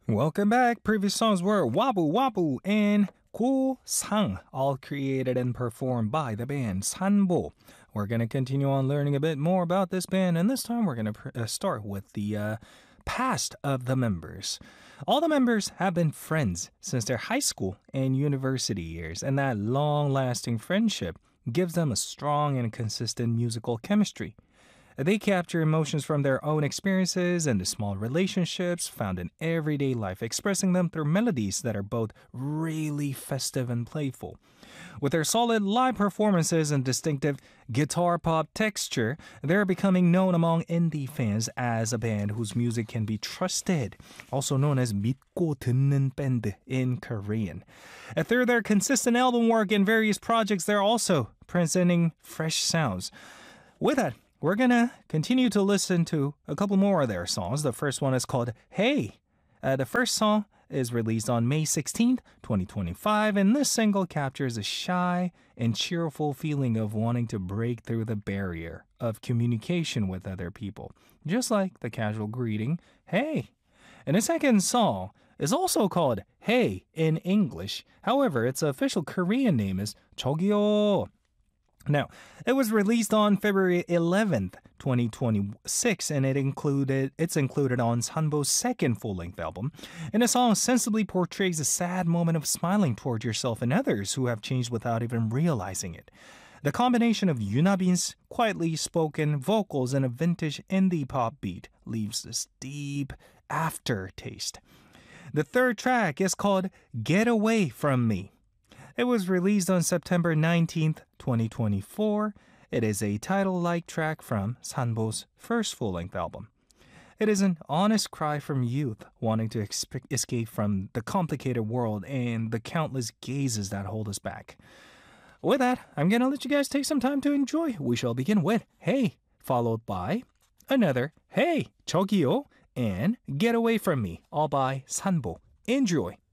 Welcome back. Previous songs were Wabu Wabu and Sang, all created and performed by the band Sanbo. We're going to continue on learning a bit more about this band, and this time we're going to start with the past of the members. All the members have been friends since their high school and university years, and that long-lasting friendship gives them a strong and consistent musical chemistry. They capture emotions from their own experiences and the small relationships found in everyday life, expressing them through melodies that are both really festive and playful. With their solid live performances and distinctive guitar pop texture, they're becoming known among indie fans as a band whose music can be trusted, also known as 믿고 듣는 밴드 in Korean. Through their consistent album work and various projects, they're also presenting fresh sounds. With that, we're going to continue to listen to a couple more of their songs. The first one is called Hey. The first song is released on May 16th, 2025, and this single captures a shy and cheerful feeling of wanting to break through the barrier of communication with other people, just like the casual greeting, hey. And the second song is also called Hey in English. However, its official Korean name is 저기요. Now, it was released on February 11th, 2026, and it's included on Sanbo's second full-length album. And the song sensibly portrays a sad moment of smiling toward yourself and others who have changed without even realizing it. The combination of Yoon Bin's quietly spoken vocals and a vintage indie pop beat leaves this deep aftertaste. The third track is called Get Away From Me. It was released on September 19th, 2024. It is a title-like track from Sanbo's first full-length album. It is an honest cry from youth wanting to escape from the complicated world and the countless gazes that hold us back. With that, I'm going to let you guys take some time to enjoy. We shall begin with Hey, followed by another Hey, 저기요, and Get Away From Me, all by Sanbo. Enjoy!